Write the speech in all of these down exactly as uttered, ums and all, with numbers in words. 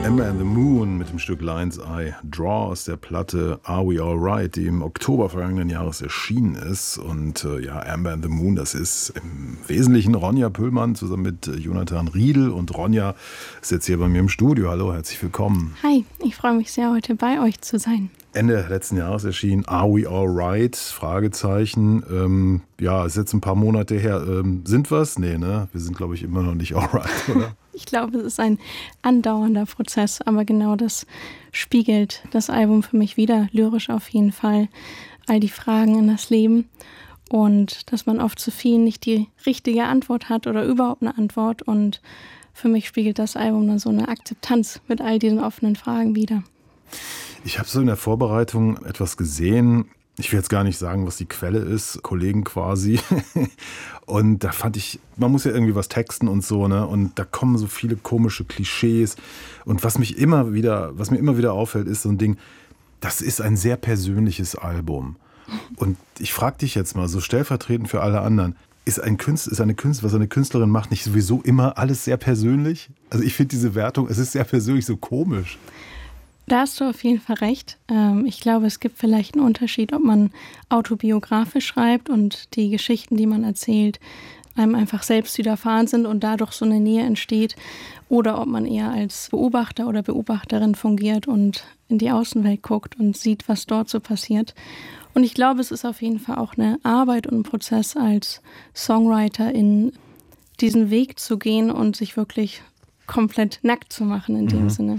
Amber and the Moon mit dem Stück Lion's Eye Draw aus der Platte Are We Alright, die im Oktober vergangenen Jahres erschienen ist. Und äh, ja, Amber and the Moon, das ist im Wesentlichen Ronja Pöllmann zusammen mit äh, Jonathan Riedel. Und Ronja ist jetzt hier bei mir im Studio. Hallo, herzlich willkommen. Hi, ich freue mich sehr, heute bei euch zu sein. Ende letzten Jahres erschien Are We Alright? Fragezeichen. Ähm, ja, ist jetzt ein paar Monate her. Ähm, sind wir's? Nee, ne? Wir sind, glaube ich, immer noch nicht alright, oder? Ich glaube, es ist ein andauernder Prozess, aber genau das spiegelt das Album für mich wider, lyrisch auf jeden Fall, all die Fragen in das Leben und dass man oft zu vielen nicht die richtige Antwort hat oder überhaupt eine Antwort, und für mich spiegelt das Album dann so eine Akzeptanz mit all diesen offenen Fragen wider. Ich habe so in der Vorbereitung etwas gesehen. Ich will jetzt gar nicht sagen, was die Quelle ist, Kollegen quasi. Und da fand ich, man muss ja irgendwie was texten und so, ne? Und da kommen so viele komische Klischees. Und was mich immer wieder, was mir immer wieder auffällt, ist so ein Ding, das ist ein sehr persönliches Album. Und ich frage dich jetzt mal, so stellvertretend für alle anderen, ist ein Künstler, ist eine Künstlerin, was eine Künstlerin macht, nicht sowieso immer alles sehr persönlich? Also ich finde diese Wertung, es ist sehr persönlich, so komisch. Da hast du auf jeden Fall recht. Ich glaube, es gibt vielleicht einen Unterschied, ob man autobiografisch schreibt und die Geschichten, die man erzählt, einem einfach selbst widerfahren sind und dadurch so eine Nähe entsteht, oder ob man eher als Beobachter oder Beobachterin fungiert und in die Außenwelt guckt und sieht, was dort so passiert. Und ich glaube, es ist auf jeden Fall auch eine Arbeit und ein Prozess als Songwriter, in diesen Weg zu gehen und sich wirklich komplett nackt zu machen in mhm. dem Sinne.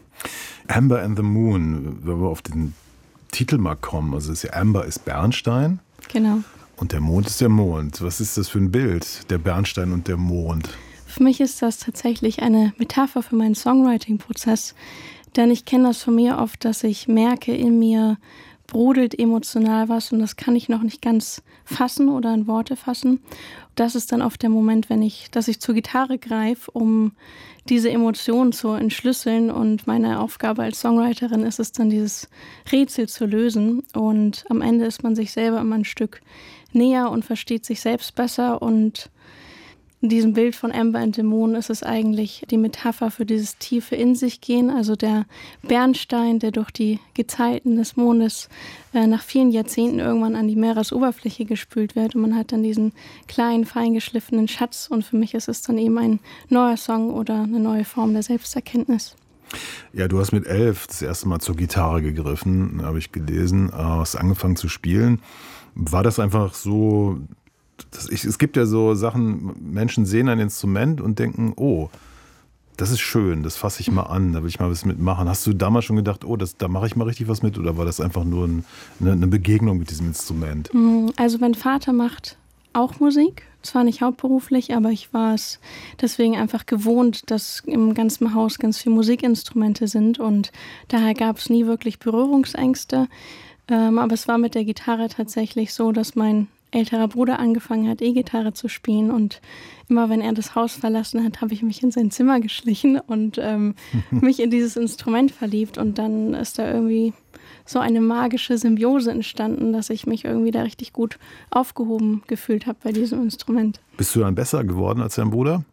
Amber and the Moon, wenn wir auf den Titel mal kommen, also ist ja Amber ist Bernstein. Genau. Und der Mond ist der Mond. Was ist das für ein Bild, der Bernstein und der Mond? Für mich ist das tatsächlich eine Metapher für meinen Songwriting-Prozess, denn ich kenne das von mir oft, dass ich merke, in mir brodelt emotional was und das kann ich noch nicht ganz fassen oder in Worte fassen. Das ist dann oft der Moment, wenn ich, dass ich zur Gitarre greife, um diese Emotionen zu entschlüsseln, und meine Aufgabe als Songwriterin ist es dann, dieses Rätsel zu lösen, und am Ende ist man sich selber immer ein Stück näher und versteht sich selbst besser, und in diesem Bild von Amber and the Moon ist es eigentlich die Metapher für dieses tiefe in sich gehen, also der Bernstein, der durch die Gezeiten des Mondes äh, nach vielen Jahrzehnten irgendwann an die Meeresoberfläche gespült wird, und man hat dann diesen kleinen, feingeschliffenen Schatz, und für mich ist es dann eben ein neuer Song oder eine neue Form der Selbsterkenntnis. Ja, du hast mit elf das erste Mal zur Gitarre gegriffen, habe ich gelesen, hast angefangen zu spielen. War das einfach so... Das, ich, es gibt ja so Sachen, Menschen sehen ein Instrument und denken, oh, das ist schön, das fasse ich mal an, da will ich mal was mitmachen. Hast du damals schon gedacht, oh, das, da mache ich mal richtig was mit, oder war das einfach nur ein, eine, eine Begegnung mit diesem Instrument? Also mein Vater macht auch Musik, zwar nicht hauptberuflich, aber ich war es deswegen einfach gewohnt, dass im ganzen Haus ganz viele Musikinstrumente sind, und daher gab es nie wirklich Berührungsängste. Ähm, aber es war mit der Gitarre tatsächlich so, dass mein älterer Bruder angefangen hat, E-Gitarre zu spielen, und immer wenn er das Haus verlassen hat, habe ich mich in sein Zimmer geschlichen und ähm, mich in dieses Instrument verliebt, und dann ist da irgendwie so eine magische Symbiose entstanden, dass ich mich irgendwie da richtig gut aufgehoben gefühlt habe bei diesem Instrument. Bist du dann besser geworden als dein Bruder?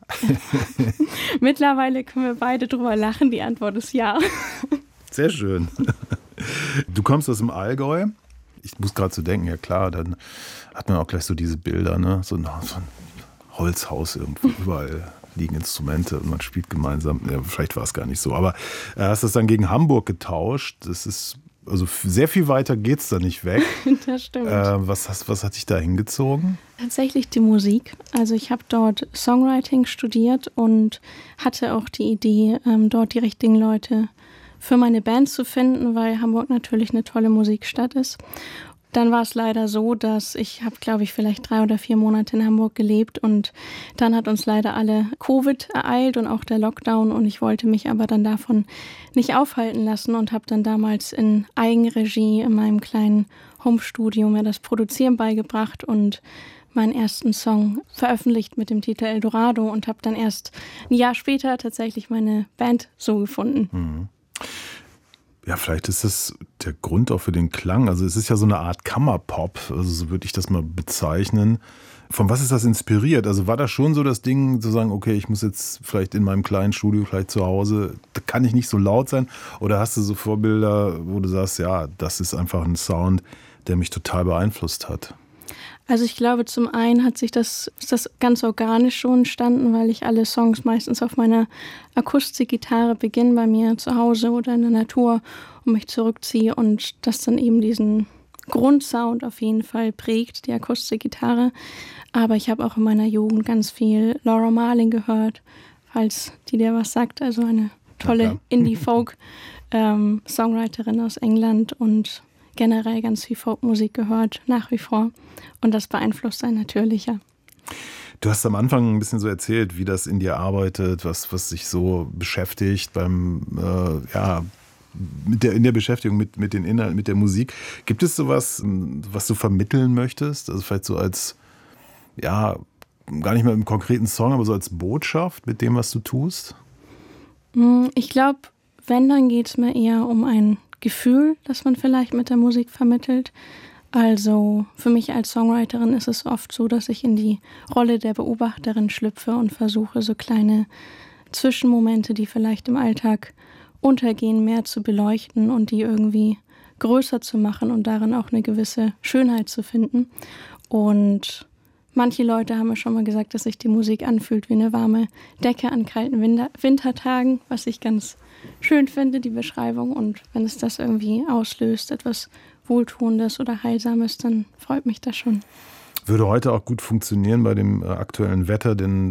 Mittlerweile können wir beide drüber lachen, die Antwort ist ja. Sehr schön. Du kommst aus dem Allgäu. Ich muss gerade so denken, ja klar, dann hat man auch gleich so diese Bilder, ne? So ein, so ein Holzhaus irgendwo, überall liegen Instrumente und man spielt gemeinsam. Ja, vielleicht war es gar nicht so, aber äh, hast das dann gegen Hamburg getauscht. Das ist, also sehr viel weiter geht's da nicht weg. Das stimmt. Äh, was, hast, was hat dich da hingezogen? Tatsächlich die Musik. Also ich habe dort Songwriting studiert und hatte auch die Idee, ähm, dort die richtigen Leute für meine Band zu finden, weil Hamburg natürlich eine tolle Musikstadt ist. Dann war es leider so, dass ich habe, glaube ich, vielleicht drei oder vier Monate in Hamburg gelebt, und dann hat uns leider alle Covid ereilt und auch der Lockdown, und ich wollte mich aber dann davon nicht aufhalten lassen und habe dann damals in Eigenregie in meinem kleinen Homestudio mir das Produzieren beigebracht und meinen ersten Song veröffentlicht mit dem Titel Eldorado, und habe dann erst ein Jahr später tatsächlich meine Band so gefunden. Mhm. Ja, vielleicht ist das der Grund auch für den Klang. Also es ist ja so eine Art Kammerpop, also so würde ich das mal bezeichnen. Von was ist das inspiriert? Also war das schon so das Ding, zu sagen, okay, ich muss jetzt vielleicht in meinem kleinen Studio, vielleicht zu Hause, da kann ich nicht so laut sein? Oder hast du so Vorbilder, wo du sagst, ja, das ist einfach ein Sound, der mich total beeinflusst hat? Also ich glaube, zum einen hat sich das, ist das ganz organisch schon entstanden, weil ich alle Songs meistens auf meiner Akustikgitarre beginne bei mir zu Hause oder in der Natur und mich zurückziehe und das dann eben diesen Grundsound auf jeden Fall prägt, die Akustikgitarre. Aber ich habe auch in meiner Jugend ganz viel Laura Marling gehört, falls die dir was sagt. Also eine tolle ja, Indie-Folk-Songwriterin ähm, aus England und generell ganz viel Folkmusik gehört, nach wie vor. Und das beeinflusst einen natürlich, ja. Du hast am Anfang ein bisschen so erzählt, wie das in dir arbeitet, was, was sich so beschäftigt beim, äh, ja, mit der, in der Beschäftigung mit, mit den Inhalten, mit der Musik. Gibt es sowas, was du vermitteln möchtest? Also vielleicht so als, ja, gar nicht mehr im konkreten Song, aber so als Botschaft mit dem, was du tust? Ich glaube, wenn, dann geht es mir eher um ein Gefühl, das man vielleicht mit der Musik vermittelt. Also für mich als Songwriterin ist es oft so, dass ich in die Rolle der Beobachterin schlüpfe und versuche, so kleine Zwischenmomente, die vielleicht im Alltag untergehen, mehr zu beleuchten und die irgendwie größer zu machen und darin auch eine gewisse Schönheit zu finden. Und manche Leute haben mir schon mal gesagt, dass sich die Musik anfühlt wie eine warme Decke an kalten Winter- Wintertagen, was ich ganz schön finde, die Beschreibung. Und wenn es das irgendwie auslöst, etwas Wohltuendes oder Heilsames, dann freut mich das schon. Würde heute auch gut funktionieren bei dem aktuellen Wetter, denn